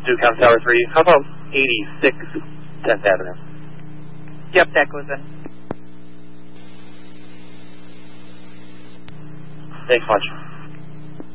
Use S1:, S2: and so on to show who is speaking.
S1: Ducom Tower 3, how about 86 10th Avenue?
S2: Yep, that goes in.
S1: Thanks much.